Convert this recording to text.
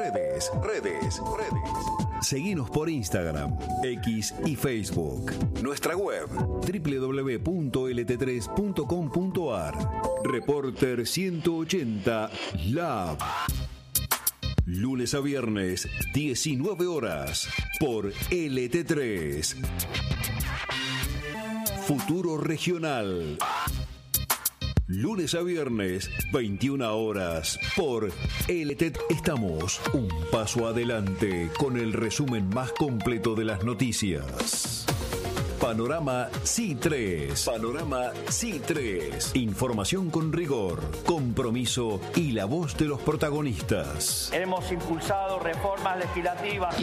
redes. Seguinos por Instagram, X y Facebook. Nuestra web www.lt3.com.ar. Reporter 180 Lab. Lunes a viernes, 19 horas, por LT3. Futuro Regional. Lunes a viernes, 21 horas, por LT. Estamos un paso adelante con el resumen más completo de las noticias. Panorama C3. Panorama C3. Información con rigor, compromiso y la voz de los protagonistas. Hemos impulsado reformas legislativas.